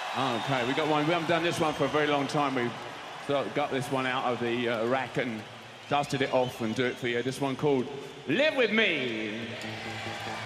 Okay, we got one. We haven't done this one for a very long time. We got this one out of the rack and dusted it off and do it for you. This one called Live With Me.